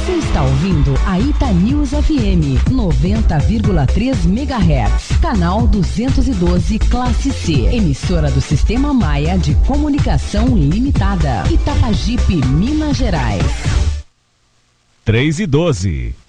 Você está ouvindo a Itanews FM 90,3 MHz, canal 212, classe C, emissora do Sistema Maia de Comunicação Limitada, Itapajipe, Minas Gerais. 3:12.